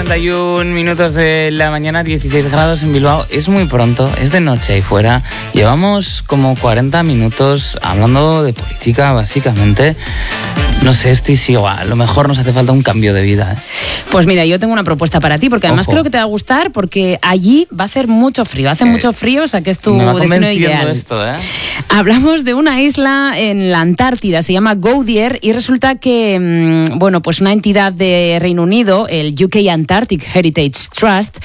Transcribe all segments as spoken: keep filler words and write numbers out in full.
cuarenta y un minutos de la mañana, dieciséis grados en Bilbao. Es muy pronto, es de noche ahí fuera. Llevamos como cuarenta minutos hablando de política, básicamente. No sé, Esti, si a lo mejor nos hace falta un cambio de vida, ¿eh? Pues mira, yo tengo una propuesta para ti, porque además Ojo. creo que te va a gustar, porque allí va a hacer mucho frío. Hace eh, mucho frío, o sea que es tu destino ideal. Esto, ¿eh? Hablamos de una isla en la Antártida, se llama Goudier, y resulta que, bueno, pues una entidad de Reino Unido, el U K Antarctic Heritage Trust,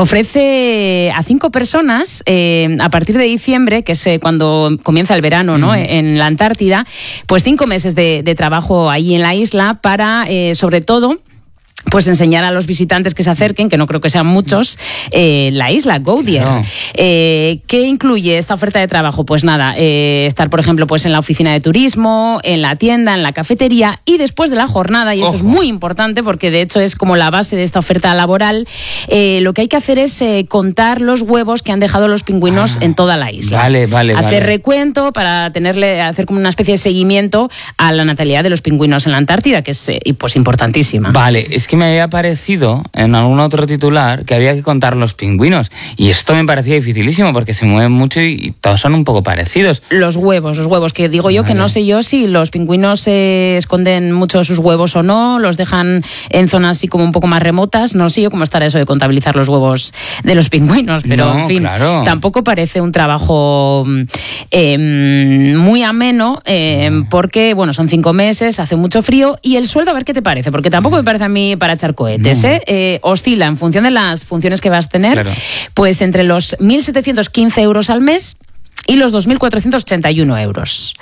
ofrece a cinco personas, eh, a partir de diciembre, que es eh, cuando comienza el verano, ¿no? Mm. En la Antártida, pues cinco meses de, de trabajo ahí en la isla para, eh, sobre todo, pues enseñar a los visitantes que se acerquen, que no creo que sean muchos, eh, la isla Goudier. Claro. Eh, ¿Qué incluye esta oferta de trabajo? Pues nada, eh, estar, por ejemplo, pues en la oficina de turismo, en la tienda, en la cafetería, y después de la jornada, y esto Ojo. es muy importante porque de hecho es como la base de esta oferta laboral, eh, lo que hay que hacer es eh, contar los huevos que han dejado los pingüinos ah, en toda la isla. Vale, vale, Hacer vale. recuento para tenerle, hacer como una especie de seguimiento a la natalidad de los pingüinos en la Antártida, que es eh, pues importantísima. Vale, es que me había parecido en algún otro titular que había que contar los pingüinos, y esto me parecía dificilísimo porque se mueven mucho y, y todos son un poco parecidos. Los huevos, los huevos, que digo yo vale. que no sé yo si los pingüinos eh, esconden mucho sus huevos o no, los dejan en zonas así como un poco más remotas, no sé yo cómo estará eso de contabilizar los huevos de los pingüinos, pero no, en fin, claro. tampoco parece un trabajo eh, muy ameno, eh, no. porque bueno, son cinco meses, hace mucho frío, y el sueldo, a ver qué te parece, porque tampoco me parece a mí para echar cohetes, no. ¿eh? Eh, oscila en función de las funciones que vas a tener, claro. pues entre los mil setecientos quince euros al mes y los dos mil cuatrocientos ochenta y uno euros.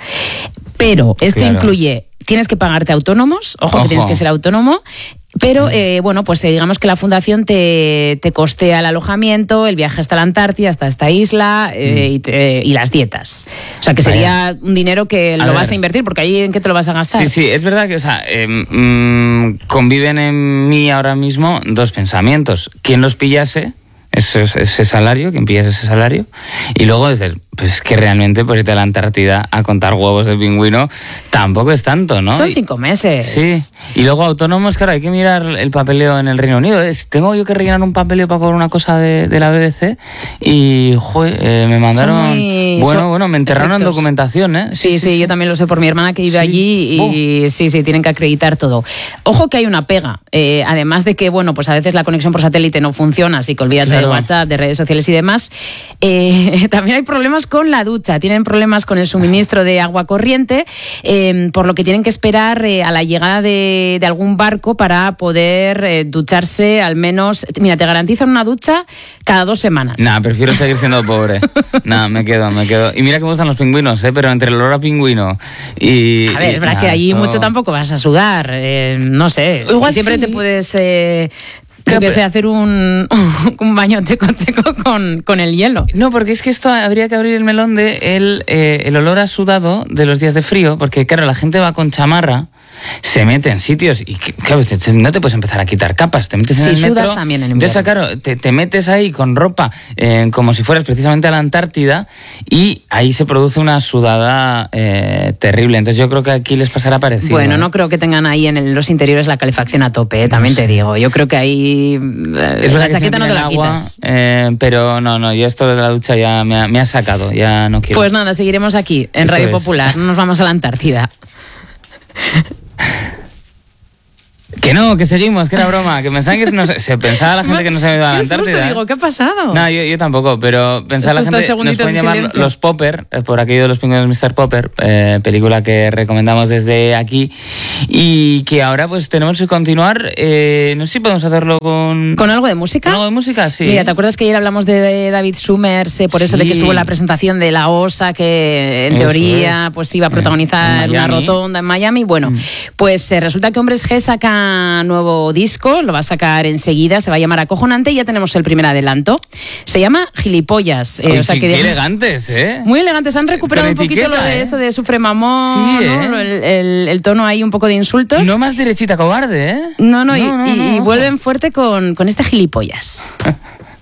Pero esto claro. incluye, tienes que pagarte autónomos, ojo, ojo. que tienes que ser autónomo, pero eh, bueno, pues eh, digamos que la fundación te, te costea el alojamiento, el viaje hasta la Antártida, hasta esta isla eh, mm. y, te, y las dietas. O sea que sería un dinero que a lo ver. vas a invertir, porque ahí ¿en qué te lo vas a gastar? Sí, sí, es verdad que o sea, eh, mmm, conviven en mí ahora mismo dos pensamientos. ¿Quién los pillase? Ese, ese salario, quien pillas ese salario, y luego dices, pues es que realmente por irte a la Antártida a contar huevos de pingüino tampoco es tanto, ¿no? Son cinco meses. Sí, y luego autónomos, claro, hay que mirar el papeleo en el Reino Unido. Es, tengo yo que rellenar un papeleo para cobrar una cosa de, de la B B C y, joder, eh, me mandaron... Muy... Bueno, son... bueno, me enterraron efectos. en documentación, ¿eh? Sí, sí, sí, sí, yo también lo sé por mi hermana que ha ido sí. allí y oh. sí, sí, tienen que acreditar todo. Ojo que hay una pega, eh, además de que, bueno, pues a veces la conexión por satélite no funciona, así que olvídate claro. de WhatsApp, de redes sociales y demás. Eh, también hay problemas con la ducha, tienen problemas con el suministro de agua corriente, eh, por lo que tienen que esperar eh, a la llegada de, de algún barco para poder eh, ducharse al menos, mira, te garantizan una ducha cada dos semanas. Nah, prefiero seguir siendo pobre. Nah, me quedo, me quedo. Y mira que me gustan los pingüinos, ¿eh? Pero entre el olor a pingüino y... A ver, es verdad nah, que allí esto... mucho tampoco vas a sudar, eh, no sé. Igual siempre sí. te puedes... Eh, Yo que sé, hacer un, un baño checo checo con, con el hielo. No, porque es que esto habría que abrir el melón de el, eh, el olor a sudado de los días de frío, porque claro, la gente va con chamarra, se mete en sitios y claro, te, no te puedes empezar a quitar capas, te metes en sí, el metro. Sudas también en invierno. Entonces, claro, te, te metes ahí con ropa eh, como si fueras precisamente a la Antártida y ahí se produce una sudada eh, terrible. Entonces yo creo que aquí les pasará parecido. Bueno, no creo que tengan ahí en el, los interiores la calefacción a tope, ¿eh? También no sé. te digo. Yo creo que ahí eh, es la que chaqueta no te la agua, quitas. Eh, pero no, no, yo esto de la ducha ya me ha, me ha sacado, ya no quiero. Pues nada, seguiremos aquí en Eso Radio es. Popular, no nos vamos a la Antártida. Que no, que seguimos, que era broma, que pensaban que no se, se pensaba la gente que no se había ido a la Antártida. Te digo, ¿qué ha pasado? No, yo, yo tampoco, pero pensaba la gente, nos pueden llamar silencio. Los Popper, eh, por aquello de los pingüinos míster Popper, eh, película que recomendamos desde aquí, y que ahora pues tenemos que continuar, eh, no sé si podemos hacerlo con... ¿Con algo de música? ¿Con algo de música? Sí. Mira, ¿te acuerdas que ayer hablamos de, de David Summers, eh, por eso sí. de que estuvo en la presentación de La Osa, que en eso teoría es. pues iba a protagonizar una rotonda en Miami? Bueno, mm. pues eh, resulta que Hombres G saca nuevo disco, lo va a sacar enseguida, se va a llamar Acojonante y ya tenemos el primer adelanto. Se llama Gilipollas. Eh, Uy, o sea qué, que qué de... elegantes, ¿eh? Muy elegantes, han recuperado Con un poquito etiqueta, lo de ¿eh? eso de Sufre Mamón, sí, ¿eh? ¿no? el, el, el tono ahí un poco de insultos. No más derechita cobarde, ¿eh? No, no, no y, no, no, y, no, y vuelven fuerte con, con este Gilipollas.